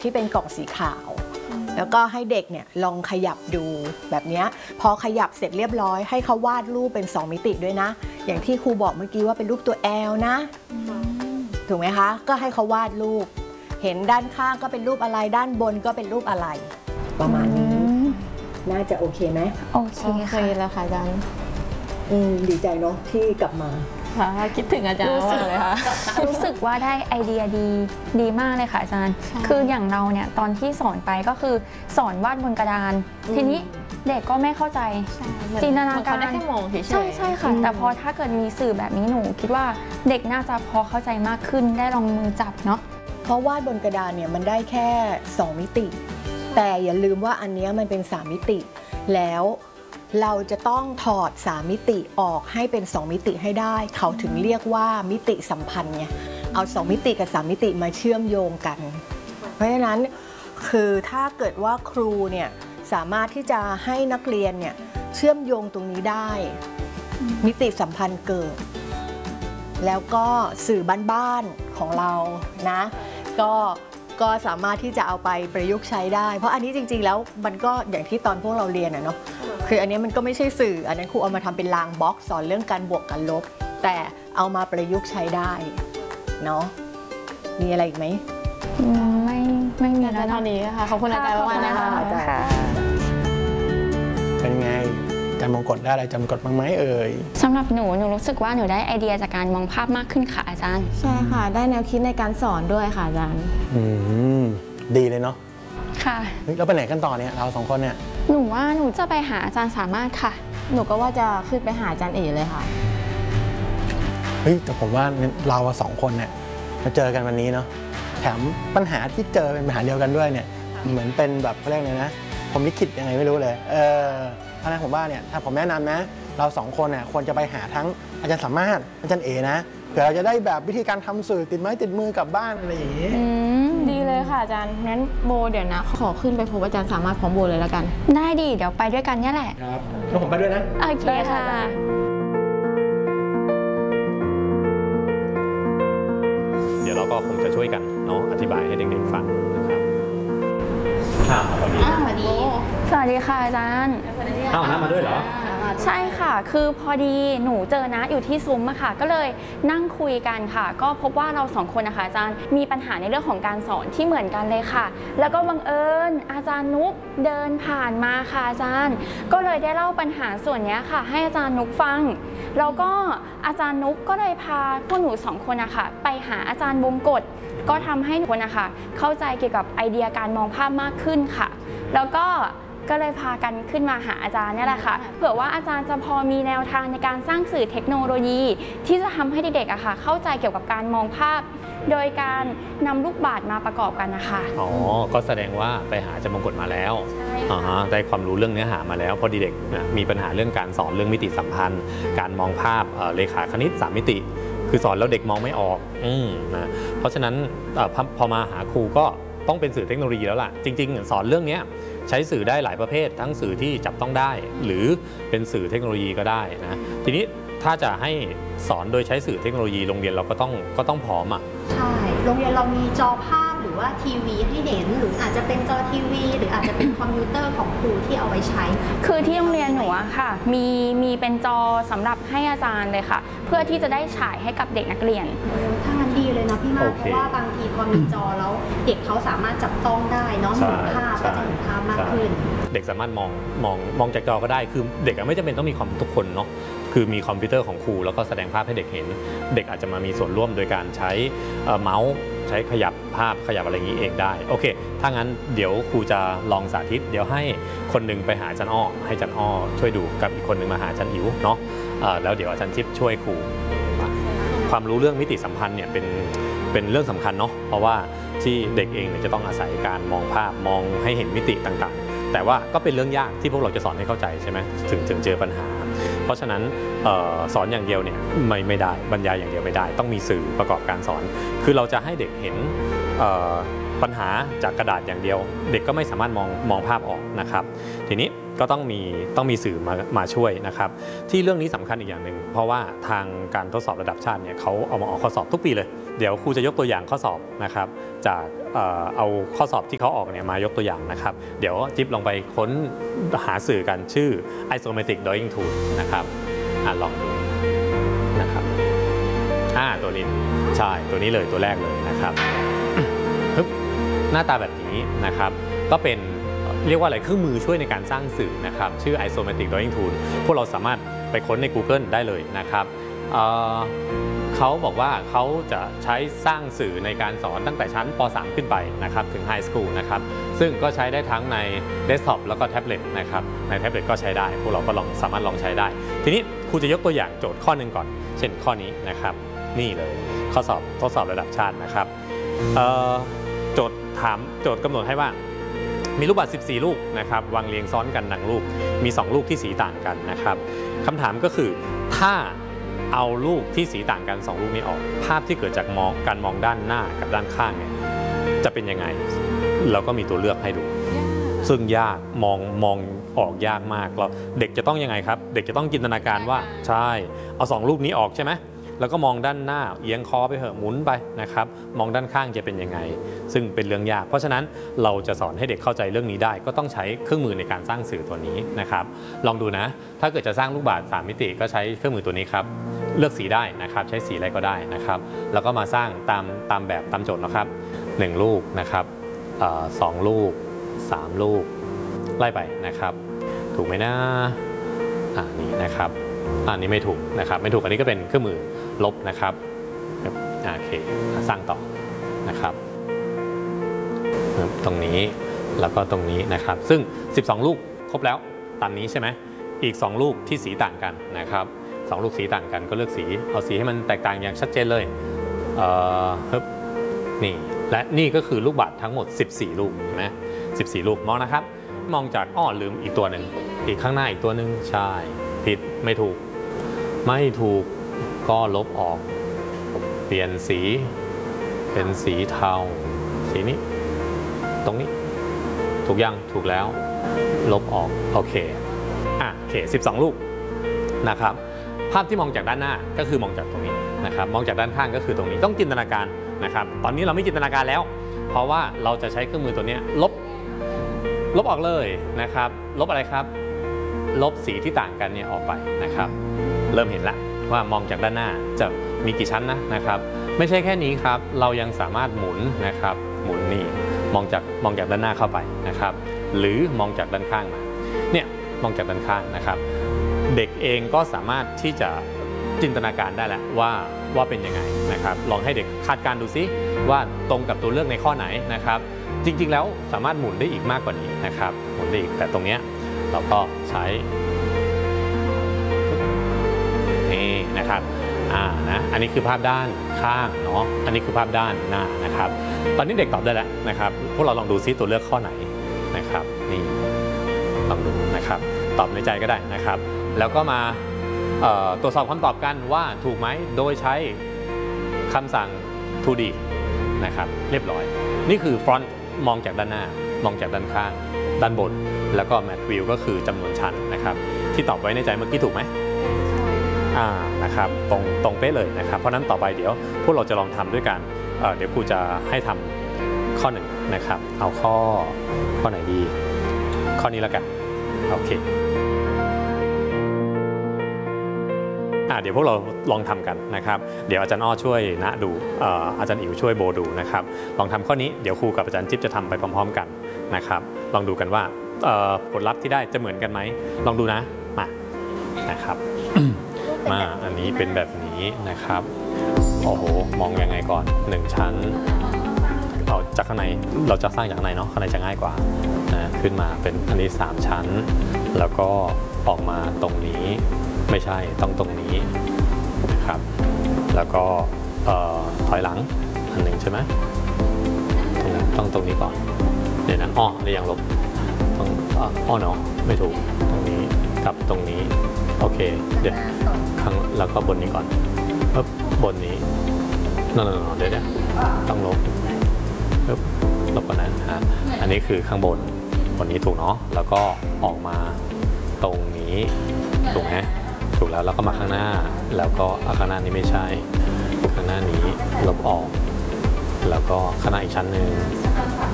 ที่เป็นกล่องสีขาวแล้วก็ให้เด็กเนี่ยลองขยับดูแบบนี้พอขยับเสร็จเรียบร้อยให้เขาวาดรูปเป็น2มิติด้วยนะอย่างที่ครูบอกเมื่อกี้ว่าเป็นรูปตัว L นะถูกไหมคะก็ให้เขาวาดรูปเห็นด้านข้างก็เป็นรูปอะไรด้านบนก็เป็นรูปอะไรประมาณนี้น่าจะโอเคไหมโอเคค่ะแล้วค่ะอาจารย์ดีใจเนาะที่กลับมาค่ะคิดถึงอาจารย์มากเลยค่ะรู้สึกว่าได้ไอเดียดีมากเลยค่ะอาจารย์คืออย่างเราเนี่ยตอนที่สอนไปก็คือสอนวาดบนกระดานทีนี้เด็กก็ไม่เข้าใจจินตนาการได้แค่มองเฉยๆใช่ค่ะแต่พอถ้าเกิดมีสื่อแบบนี้หนูคิดว่าเด็กน่าจะพอเข้าใจมากขึ้นได้ลองมือจับเนาะเพราะวาดบนกระดานเนี่ยมันได้แค่2มิติแต่อย่าลืมว่าอันนี้มันเป็น3มิติแล้วเราจะต้องถอด3มิติออกให้เป็น2มิติให้ได้เขาถึงเรียกว่ามิติสัมพันธ์ไงเอา2มิติกับ3มิติมาเชื่อมโยงกันเพราะฉะนั้นคือถ้าเกิดว่าครูเนี่ยสามารถที่จะให้นักเรียนเนี่ยเชื่อมโยงตรงนี้ได้มิติสัมพันธ์เกิดแล้วก็สื่อบ้านๆของเรานะก็สามารถที่จะเอาไปประยุกต์ใช้ได้เพราะอันนี้จริงๆแล้วมันก็อย่างที่ตอนพวกเราเรียนเนาะคืออันนี้มันก็ไม่ใช่สื่ออันนั้นครูเอามาทำเป็นรางบล็อกสอนเรื่องการบวกการลบแต่เอามาประยุกต์ใช้ได้เนาะมีอะไรอีกไหมไม่มีแล้วเท่านี้ค่ะขอบคุณอาจารย์มากนะคะเป็นไงอาจารย์มงกฎได้อะไรจำกฎบ้างไหมเอ่ยสำหรับหนูรู้สึกว่าหนูได้ไอเดียจากการมองภาพมากขึ้นค่ะอาจารย์ใช่ค่ะได้แนวคิดในการสอนด้วยค่ะอาจารย์ดีเลยเนาะค่ะแล้วไปไหนกันต่อเนี่ยเรา2คนเนี่ยหนูว่าหนูจะไปหาอาจารย์สามารถค่ะหนูก็ว่าจะขึ้นไปหาอาจารย์เอ๋เลยค่ะเฮ้ยแต่ผมว่าเรา2คนเนี่ยมาเจอกันวันนี้เนาะแถมปัญหาที่เจอเป็นปัญหาเดียวกันด้วยเนี่ยเหมือนเป็นแบบเขาเรียกไงนะผมลิขิตยังไงไม่รู้เลยเพราะฉะนั้นผมว่าเนี่ยถ้าผมแนะนำนะเรา2คนเนี่ยควรจะไปหาทั้งอาจารย์สามารถอาจารย์เอ๋นะเผื่อเราจะได้แบบวิธีการทำสื่อติดไม้ติดมือกลับบ้านอะไรอย่างนี้ดีเลยค่ะอาจารย์งั้นโบเดี๋ยวนะขอขึ้นไปพบอาจารย์สามารถพร้อมโบเลยแล้วกันได้ดิเดี๋ยวไปด้วยกันเนี่ยแหละครับแล้วผมไปด้วยนะโอเคค่ะเดี๋ยวเราก็คงจะช่วยกันเนาะอธิบายให้เด็กๆฟังนะครับสวัสดีสวัสดีค่ะอาจารย์น้ามาด้วยเหรอใช่ค่ะคือพอดีหนูเจอนะอยู่ที่ซุ้มอะค่ะก็เลยนั่งคุยกันค่ะก็พบว่าเรา2คนนะคะอาจารย์มีปัญหาในเรื่องของการสอนที่เหมือนกันเลยค่ะแล้วก็บังเอิญอาจารย์นุ๊กเดินผ่านมาค่ะอาจารย์ก็เลยได้เล่าปัญหาส่วนนี้ค่ะให้อาจารย์นุ๊กฟังแล้วก็อาจารย์นุ๊กก็เลยพาพวกหนู2คนนะคะไปหาอาจารย์บงกฎก็ทำให้หนูนะคะเข้าใจเกี่ยวกับไอเดียการมองภาพมากขึ้นค่ะแล้วก็เลยพากันขึ้นมาหาอาจารย์นี่แหละค่ะเผื่อว่าอาจารย์จะพอมีแนวทางในการสร้างสื่อเทคโนโลยีที่จะทำให้เด็กๆอะค่ะเข้าใจเกี่ยวกับการมองภาพโดยการนำลูกบาศก์มาประกอบกันนะคะอ๋อก็แสดงว่าไปหาอาจารย์มงกฎมาแล้วได้ความรู้เรื่องเนื้อหามาแล้วพอเด็กมีปัญหาเรื่องการสอนเรื่องมิติสัมพันธ์การมองภาพเลขาคณิต3มิติคือสอนแล้วเด็กมองไม่ออกนะเพราะฉะนั้นพอมาหาครูก็ต้องเป็นสื่อเทคโนโลยีแล้วล่ะจริงๆสอนเรื่องนี้ใช้สื่อได้หลายประเภททั้งสื่อที่จับต้องได้หรือเป็นสื่อเทคโนโลยีก็ได้นะทีนี้ถ้าจะให้สอนโดยใช้สื่อเทคโนโลยีโรงเรียนเราก็ต้องพร้อมใช่โรงเรียนเรามีจอภาพหรือว่าทีวีให้เห็นหรืออาจจะเป็นจอทีวีหรืออาจจะเป็นคอมพิวเตอร์ของครูที่เอาไว้ใช้คือที่โรงเรียนหนูอะค่ะมีเป็นจอสำหรับให้อาจารย์เลยค่ะเพื่อที่จะได้ฉายให้กับเด็กนักเรียนถ้างั้นดีเลยนะพี่มากเพราะว่าบางทีพอมีจอแล้วเด็กเขาสามารถจับต้องได้เนาะเห็นภาพก็จะเห็นภาพมากขึ้นเด็กสามารถมองจากจอก็ได้คือเด็กไม่จำเป็นต้องมีคอมทุกคนเนาะคือมีคอมพิวเตอร์ของครูแล้วก็แสดงภาพให้เด็กเห็นเด็กอาจจะมามีส่วนร่วมโดยการใช้เมาส์ใช้ขยับภาพขยับอะไรอย่างนี้เองได้โอเคถ้างั้นเดี๋ยวครูจะลองสาธิตเดี๋ยวให้คนหนึ่งไปหาอาจารย์อ้อให้อาจารย์อ้อช่วยดูกับอีกคนหนึ่งมาหาอาจารย์อิ๋วเนาะแล้วเดี๋ยวอาจารย์จิ๊บช่วยครูความรู้เรื่องมิติสัมพันธ์เนี่ยเป็นเรื่องสำคัญเนาะเพราะว่าที่เด็กเองเนี่ยจะต้องอาศัยการมองภาพมองให้เห็นมิติต่างๆแต่ว่าก็เป็นเรื่องยากที่พวกเราจะสอนให้เข้าใจใช่ไหมถึงเจอปัญหาเพราะฉะนั้นสอนอย่างเดียวเนี่ยไม่ได้บรรยายอย่างเดียวไม่ได้ต้องมีสื่อประกอบการสอนคือเราจะให้เด็กเห็นปัญหาจากกระดาษอย่างเดียวเด็กก็ไม่สามารถมองภาพออกนะครับทีนี้ก็ต้องมีสื่อมาช่วยนะครับที่เรื่องนี้สำคัญอีกอย่างหนึ่งเพราะว่าทางการทดสอบระดับชาติเนี่ยเขาเอามาออกข้อสอบทุกปีเลยเดี๋ยวครูจะยกตัวอย่างข้อสอบนะครับจากเอาข้อสอบที่เขาออกเนี่ยมายกตัวอย่างนะครับเดี๋ยวจิ๊บลองไปค้นหาสื่อกันชื่อ Isometric Drawing Tool นะครับลองดูนะครับตัวนี้ใช่ตัวนี้เลยตัวแรกเลยนะครับหน้าตาแบบนี้นะครับก็เป็นเรียกว่าอะไรเครื่องมือช่วยในการสร้างสื่อนะครับชื่อ Isometric Drawing Tool พวกเราสามารถไปค้นใน Google ได้เลยนะครับเขาบอกว่าเขาจะใช้สร้างสื่อในการสอนตั้งแต่ชั้นป .3 ขึ้นไปนะครับถึง High School นะครับซึ่งก็ใช้ได้ทั้งในเดสก์ท็อปแล้วก็แท็บเล็ตนะครับในแท็บเล็ตก็ใช้ได้พวกเราก็สามารถลองใช้ได้ทีนี้ครูจะยกตัวอย่างโจทย์ข้อหนึ่งก่อนเช่นข้อนี้นะครับนี่เลยข้อสอบทดสอบระดับชาตินะครับโจทย์กำหนดให้ว่ามีลูกบาศก์14 ลูกนะครับวางเรียงซ้อนกันดังรูปมี2ลูกที่สีต่างกันนะครับคำถามก็คือถ้าเอาลูกที่สีต่างกัน2ลูกนี้ออกภาพที่เกิดจากการมองด้านหน้ากับด้านข้างเนี่ยจะเป็นยังไงเราก็มีตัวเลือกให้ดูซึ่งยากมองออกยากมากเราเด็กจะต้องยังไงครับเด็กจะต้องจินตนาการว่าใช่เอา2ลูกนี้ออกใช่ไหมแล้วก็มองด้านหน้าเอียงคอไปเหอะหมุนไปนะครับมองด้านข้างจะเป็นยังไงซึ่งเป็นเรื่องยากเพราะฉะนั้นเราจะสอนให้เด็กเข้าใจเรื่องนี้ได้ก็ต้องใช้เครื่องมือในการสร้างสื่อตัวนี้นะครับลองดูนะถ้าเกิดจะสร้างลูกบาศก์3 มิติก็ใช้เครื่องมือตัวนี้ครับเลือกสีได้นะครับใช้สีอะไรก็ได้นะครับแล้วก็มาสร้างตามแบบตามโจทย์นะครับ1ลูกนะครับ2ลูก3ลูกไล่ไปนะครับถูกไหมนะนี่นะครับอันนี้ไม่ถูกนะครับไม่ถูกอันนี้ก็เป็นเครื่องมือลบนะครับโอเคสร้างต่อนะครับตรงนี้แล้วก็ตรงนี้นะครับซึ่ง12ลูกครบแล้วตามนี้ใช่ไหมอีก2ลูกที่สีต่างกันนะครับ2ลูกสีต่างกันก็เลือกสีเอาสีให้มันแตกต่างอย่างชัดเจนเลยนี่และนี่ก็คือลูกบาศก์ทั้งหมด14ลูกใช่ไหม14ลูกมองนะครับมองจากลืมอีกตัวหนึ่งอีกข้างหน้าอีกตัวหนึ่งใช่ผิดไม่ถูกก็ลบออกเปลี่ยนสีเป็นสีเทาสีนี้ตรงนี้ถูกยังถูกแล้วลบออกโอเค12ลูกนะครับภาพที่มองจากด้านหน้าก็คือมองจากตรงนี้นะครับมองจากด้านข้างก็คือตรงนี้ต้องจินตนาการนะครับตอนนี้เราไม่จินตนาการแล้วเพราะว่าเราจะใช้เครื่องมือตัวนี้ลบออกเลยนะครับลบอะไรครับลบสีที่ต่างกันเนี่ยออกไปนะครับเริ่มเห็นละว่ามองจากด้านหน้าจะมีกี่ชั้นนะครับไม่ใช่แค่นี้ครับเรายังสามารถหมุนนะครับหมุนนี่มองจากด้านหน้าเข้าไปนะครับหรือมองจากด้านข้างมาเนี่ยมองจากด้านข้างนะครับเด็กเองก็สามารถที่จะจินตนาการได้แล้วว่าเป็นยังไงนะครับลองให้เด็กคาดการณ์ดูซิว่าตรงกับตัวเลือกในข้อไหนนะครับจริงๆแล้วสามารถหมุนได้อีกมากกว่านี้นะครับหมุนได้อีกแต่ตรงเนี้ยเราก็ใช้นี่นะครับอันนี้คือภาพด้านข้างเนาะอันนี้คือภาพด้านหน้านะครับตอนนี้เด็กตอบได้แล้วนะครับพวกเราลองดูซิตัวเลือกข้อไหนนะครับนี่ลองดูนะครับตอบในใจก็ได้นะครับแล้วก็มาตรวจสอบคำตอบกันว่าถูกไหมโดยใช้คำสั่ง 2D นะครับเรียบร้อยนี่คือ front มองจากด้านหน้ามองจากด้านข้างด้านบนแล้วก็ mat view ก็คือจำนวนชั้นนะครับที่ตอบไว้ในใจเมื่อกี้ถูกไหมนะครับตรงเป๊ะเลยนะครับเพราะนั้นต่อไปเดี๋ยวพวกเราจะลองทำด้วยกันเดี๋ยวครูจะให้ทำข้อ1นะครับเอาข้อไหนดีข้อนี้แล้วกันโอเคเดี๋ยวพวกเราลองทำกันนะครับเดี๋ยวอาจารย์อ้อช่วยนะดูอาจารย์อิ๋วช่วยโบดูนะครับลองทำข้อนี้เดี๋ยวครูกับอาจารย์จิ๊บจะทำไปพร้อมๆกันนะครับลองดูกันว่าผลลัพธ์ที่ได้จะเหมือนกันไหมลองดูนะมานะครับ มาอันนี้เป็นแบบนี้นะครับโอ้โหมองยังไงก่อน1ชั้นเอาจากข้างในเราจะสร้างจากข้างในเนาะข้างในจะง่ายกว่านะขึ้นมาเป็นอันนี้3ชั้นแล้วก็ออกมาตรงนี้ไม่ใช่ต้องตรงนี้นะครับแล้วก็ถอยหลังอันหนึ่งใช่ไหมต้องตรงนี้ก่อนเดี๋ยวนะนี่ยังลบต้องเนาะไม่ถูกตรงนี้กับตรงนี้โอเคเดี๋ยวข้างแล้วก็บนนี้ก่อนบนนี้นั่นเดี๋ยวต้องลบลบก่อนนะอันนี้คือข้างบนนี้ถูกเนาะแล้วก็ออกมาตรงนี้ถูกไหมถูกแล้วก็มาข้างหน้าแล้วก็ข้างหน้านี้ไม่ใช่ข้างหน้านี้ลบออกแล้วก็ข้างหน้าอีกชั้นหนึ่ง